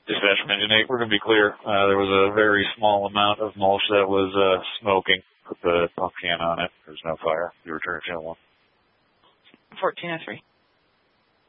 Dispatch from Engine 8, we're going to be clear. There was a very small amount of mulch that was smoking. Put the pump can on it. There's no fire. You return channel 1. 1403.